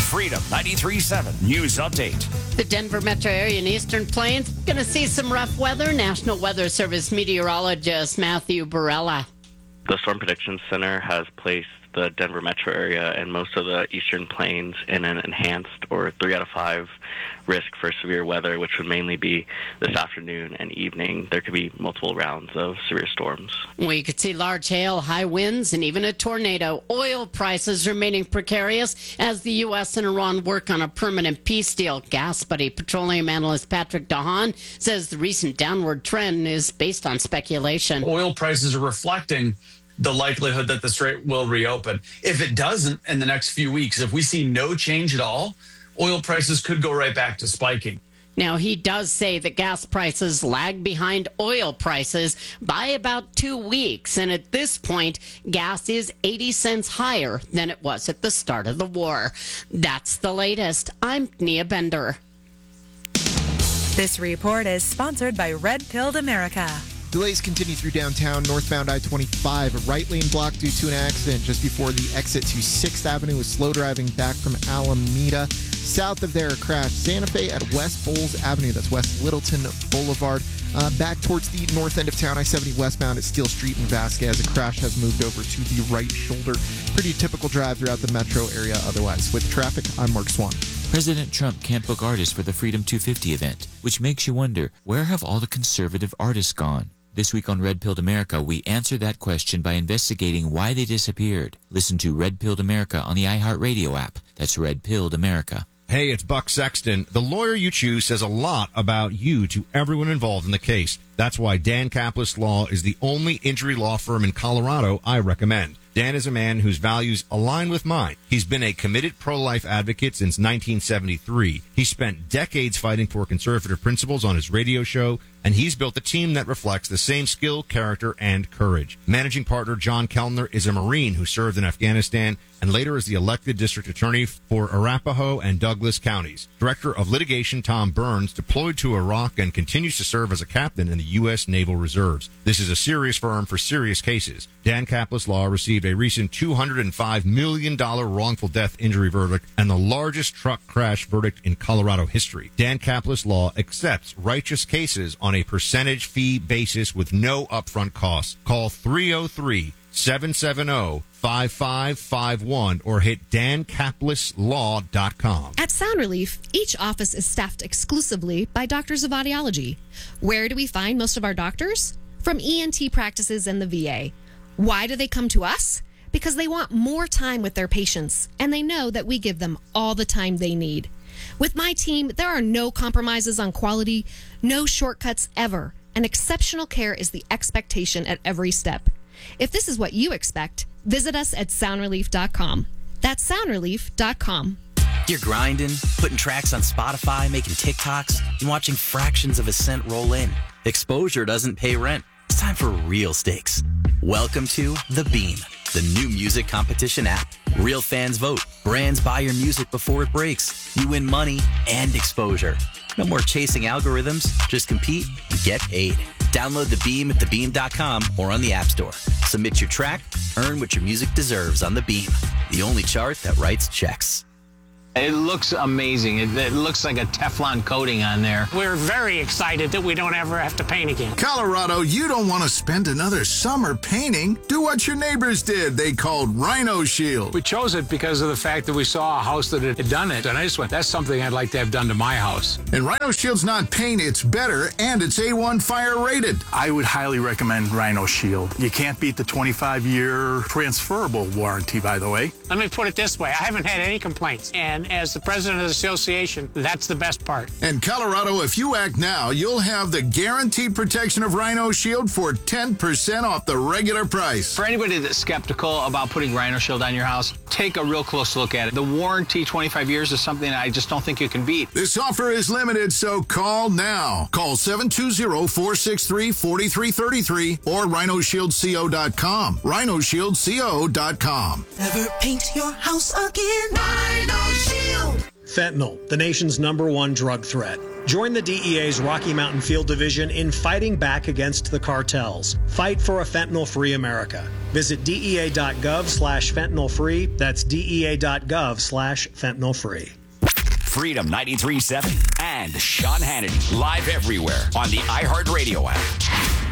Freedom 93.7 News Update. The Denver metro area and Eastern Plains going to see some rough weather. National Weather Service meteorologist Matthew Barella. The Storm Prediction Center has placed the Denver metro area and most of the Eastern Plains in an enhanced or 3 out of 5 risk for severe weather, which would mainly be this afternoon and evening. There could be multiple rounds of severe storms. We could see large hail, high winds, and even a tornado. Oil prices remaining precarious as the U.S. and Iran work on a permanent peace deal. Gas buddy petroleum analyst Patrick Dahan says the recent downward trend is based on speculation. Oil prices are reflecting the likelihood that the strait will reopen. If it doesn't in the next few weeks, if we see no change at all, oil prices could go right back to spiking. Now, he does say that gas prices lag behind oil prices by about 2 weeks. And at this point, gas is 80 cents higher than it was at the start of the war. That's the latest. I'm Nia Bender. This report is sponsored by Red Pilled America. Delays continue through downtown, northbound I-25. A right lane blocked due to an accident just before the exit to 6th Avenue with slow driving back from Alameda. South of there, a crash. Santa Fe at West Bowles Avenue. That's West Littleton Boulevard. Back towards the north end of town, I-70 westbound at Steel Street in Vasquez. A crash has moved over to the right shoulder. Pretty typical drive throughout the metro area otherwise. With traffic, I'm Mark Swan. President Trump can't book artists for the Freedom 250 event, which makes you wonder, where have all the conservative artists gone? This week on Red Pilled America, we answer that question by investigating why they disappeared. Listen to Red Pilled America on the iHeartRadio app. That's Red Pilled America. Hey, it's Buck Sexton. The lawyer you choose says a lot about you to everyone involved in the case. That's why Dan Kaplis Law is the only injury law firm in Colorado I recommend. Dan is a man whose values align with mine. He's been a committed pro-life advocate since 1973. He spent decades fighting for conservative principles on his radio show, and he's built a team that reflects the same skill, character, and courage. Managing partner John Kellner is a Marine who served in Afghanistan and later is the elected district attorney for Arapahoe and Douglas counties. Director of litigation Tom Burns deployed to Iraq and continues to serve as a captain in the U.S. Naval Reserves. This is a serious firm for serious cases. Dan Kaplis Law received a recent $205 million wrongful death injury verdict and the largest truck crash verdict in Colorado history. Dan Kaplis Law accepts righteous cases on a percentage fee basis with no upfront costs. Call 303-770-5551 or hit dankapleslaw.com. At Sound Relief, each office is staffed exclusively by doctors of audiology. Where do we find most of our doctors? From ENT practices and the VA. Why do they come to us? Because they want more time with their patients, and they know that we give them all the time they need. With my team, there are no compromises on quality, no shortcuts ever, and exceptional care is the expectation at every step. If this is what you expect, visit us at soundrelief.com. That's soundrelief.com. You're grinding, putting tracks on Spotify, making TikToks, and watching fractions of a cent roll in. Exposure doesn't pay rent. It's time for real stakes. Welcome to The Beam, the new music competition app. Real fans vote. Brands buy your music before it breaks. You win money and exposure. No more chasing algorithms. Just compete and get paid. Download The Beam at thebeam.com or on the App Store. Submit your track. Earn what your music deserves on The Beam, the only chart that writes checks. It looks amazing. It looks like a Teflon coating on there. We're very excited that we don't ever have to paint again. Colorado, you don't want to spend another summer painting. Do what your neighbors did. They called Rhino Shield. We chose it because of the fact that we saw a house that had done it, and I just went, that's something I'd like to have done to my house. And Rhino Shield's not paint, it's better, and it's A1 fire rated. I would highly recommend Rhino Shield. You can't beat the 25-year transferable warranty, by the way. Let me put it this way. I haven't had any complaints, and as the president of the association, that's the best part. And Colorado, if you act now, you'll have the guaranteed protection of Rhino Shield for 10% off the regular price. For anybody that's skeptical about putting Rhino Shield on your house, take a real close look at it. The warranty, 25 years, is something I just don't think you can beat. This offer is limited, so call now. Call 720-463-4333 or rhinoshieldco.com. rhinoshieldco.com. Never paint your house again. Rhino Shield. Fentanyl, the nation's #1 drug threat. Join the DEA's Rocky Mountain Field Division in fighting back against the cartels. Fight for a fentanyl-free America. Visit DEA.gov/fentanyl-free. That's DEA.gov/fentanyl-free. Freedom 93.7 and Sean Hannity live everywhere on the iHeartRadio app.